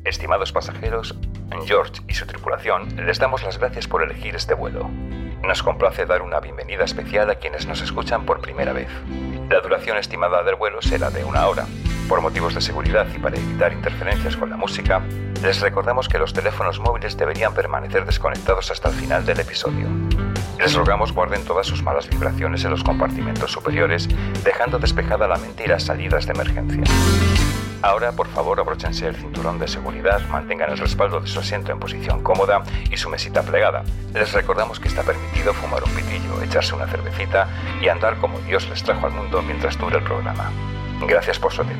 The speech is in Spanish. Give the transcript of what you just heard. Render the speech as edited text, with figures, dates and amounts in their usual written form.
Estimados pasajeros, George y su tripulación les damos las gracias por elegir este vuelo. Nos complace dar una bienvenida especial a quienes nos escuchan por primera vez. La duración estimada del vuelo será de 1 hora. Por motivos de seguridad y para evitar interferencias con la música, les recordamos que los teléfonos móviles deberían permanecer desconectados hasta el final del episodio. Les rogamos guarden todas sus malas vibraciones en los compartimentos superiores, dejando despejada la mente y las salidas de emergencia. Ahora, por favor, abróchense el cinturón de seguridad, mantengan el respaldo de su asiento en posición cómoda y su mesita plegada. Les recordamos que está permitido fumar un pitillo, echarse una cervecita y andar como Dios les trajo al mundo mientras dure el programa. Gracias por su atención.